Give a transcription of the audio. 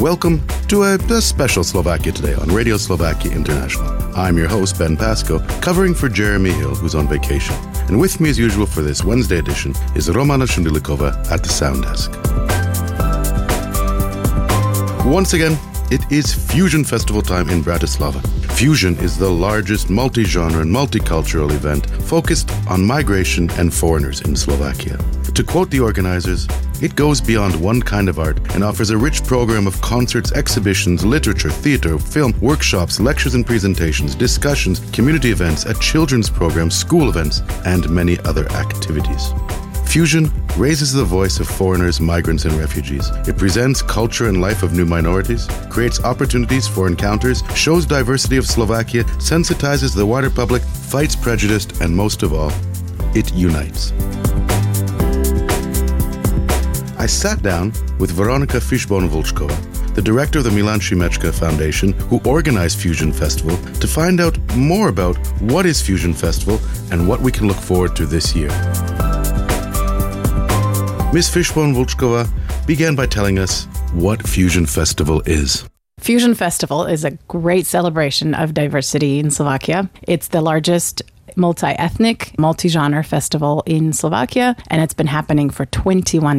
Welcome to a special Slovakia Today on Radio Slovakia International. I'm your host, Ben Pasco, covering for Jeremy Hill, who's on vacation. And with me as usual for this Wednesday edition is Romana Shundilikova at the sound desk. Once again, it is Fusion Festival time in Bratislava. Fusion is the largest multi-genre and multicultural event focused on migration and foreigners in Slovakia. To quote the organizers, it goes beyond one kind of art and offers a rich program of concerts, exhibitions, literature, theater, film, workshops, lectures and presentations, discussions, community events, a children's program, school events, and many other activities. Fusion raises the voice of foreigners, migrants, and refugees. It presents culture and life of new minorities, creates opportunities for encounters, shows diversity of Slovakia, sensitizes the wider public, fights prejudice, and most of all, it unites. I sat down with Veronika Fishbone-Volchkova, the director of the Milan Šimečka Foundation, who organized Fusion Festival, to find out more about what is Fusion Festival and what we can look forward to this year. Ms. Fishbone-Volchkova began by telling us what Fusion Festival is. Fusion Festival is a great celebration of diversity in Slovakia. It's the largest multi-ethnic, multi-genre festival in Slovakia, and it's been happening for 21